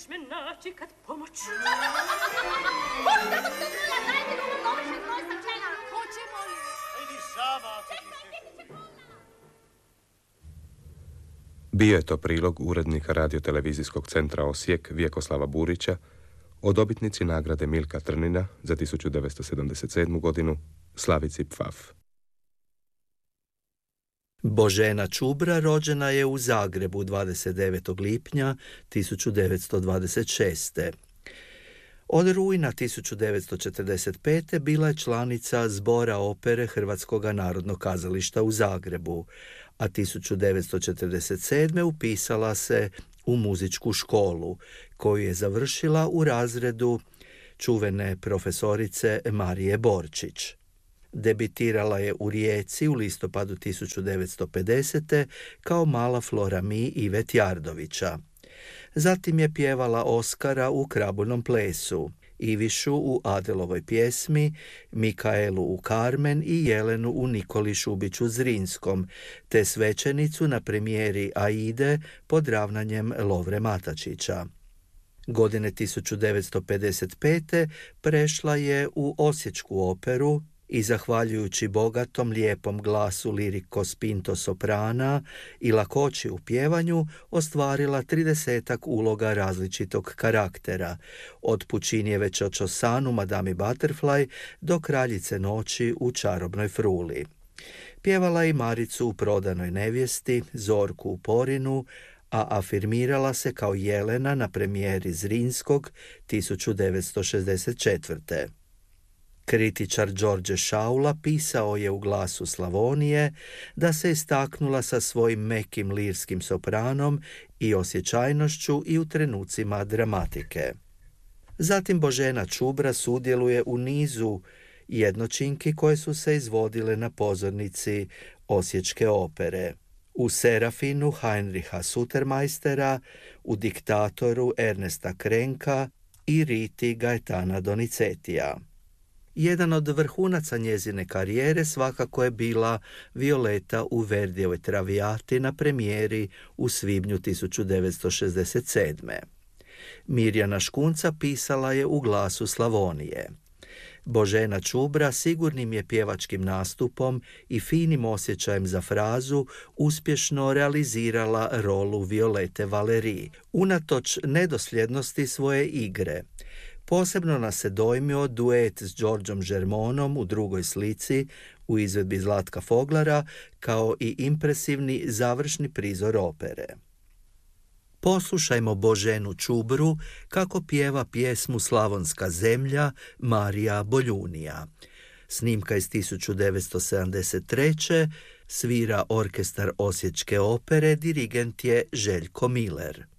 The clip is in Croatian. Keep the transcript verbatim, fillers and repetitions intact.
ćeš me naći kad pomoć. Pušta dok se moja, daj mi ruku, dovršen broj sam čela. Hoćemo li? Idi sama. Čekaj, biti će kola. Bio je to prilog urednika radiotelevizijskog centra Osijek Vjekoslava Burića o dobitnici nagrade Milka Trnina za tisuću devetsto sedamdeset sedmu. godinu Slavici Pfaf. Božena Čubra rođena je u Zagrebu dvadeset devetog lipnja tisuću devetsto dvadeset šeste. Od rujna tisuću devetsto četrdeset pete. bila je članica Zbora opere Hrvatskog narodnog kazališta u Zagrebu, a tisuću devetsto četrdeset sedme. upisala se u muzičku školu, koju je završila u razredu čuvene profesorice Marije Borčić. Debitirala je u Rijeci u listopadu tisuću devetsto pedesete. kao mala Flora Mi Ive Tjardovića. Zatim je pjevala Oskara u Krabuljnom plesu, Ivišu u Adelovoj pjesmi, Mikaelu u Karmen i Jelenu u Nikoli Šubiću Zrinskom, te svećenicu na premijeri Aide pod ravnanjem Lovre Matačića. Godine tisuću devetsto pedeset pete. prešla je u Osječku operu i zahvaljujući bogatom lijepom glasu liriko spinto soprana i lakoći u pjevanju ostvarila tridesetak uloga različitog karaktera, od Pučinijeve Čočosanu Madami Butterfly do Kraljice noći u Čarobnoj fruli. Pjevala i Maricu u Prodanoj nevjesti, Zorku u Porinu, a afirmirala se kao Jelena na premijeri Zrinskog tisuću devetsto šezdeset četvrte. Kritičar Đorđe Šaula pisao je u Glasu Slavonije da se istaknula sa svojim mekim lirskim sopranom i osjećajnošću i u trenucima dramatike. Zatim Božena Čubra sudjeluje u nizu jednočinki koje su se izvodile na pozornici Osječke opere. U Serafinu Heinricha Sutermeistera, u Diktatoru Ernesta Krenka i Riti Gaetana Donizetija. Jedan od vrhunaca njezine karijere svakako je bila Violeta u Verdijevoj Traviati na premijeri u svibnju tisuću devetsto šezdeset sedme. Mirjana Škunca pisala je u Glasu Slavonije. Božena Čubra sigurnim je pjevačkim nastupom i finim osjećajem za frazu uspješno realizirala rolu Violete Valerije, unatoč nedosljednosti svoje igre. Posebno nas se dojmio duet s Đorđom Žermonom u Drugoj slici u izvedbi Zlatka Foglara, kao i impresivni završni prizor opere. Poslušajmo Boženu Čubru kako pjeva pjesmu Slavonska zemlja Marija Boljunija. Snimka iz tisuću devetsto sedamdeset treće. Svira orkestar Osječke opere, dirigent je Željko Miler.